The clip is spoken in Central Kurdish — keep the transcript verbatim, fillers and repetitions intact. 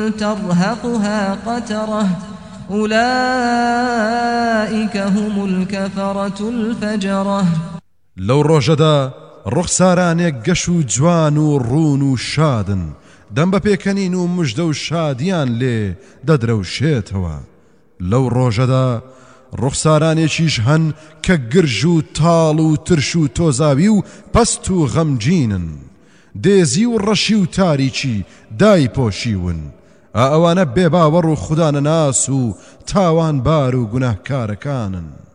ترهقها قترة أولئك هم الكفرة الفجرة لو ڕۆژەدا ڕوخسارانێک گەش و جوان و ڕوون و شادن دەم بە پێکەنین و مژدە و شادیان لێ دەدرەوشێتەوە لەو ڕۆژەدا ڕوخسارانێکیش هەن کە گرژ و تاڵ و ترش و تۆزاوی و پەست و غەمگینن دێزی و ڕەشی و تاریکی دایپۆشیون ئەوانە بێباوەڕ و خودانەناس و تاوانبار و گوناهکارەکانن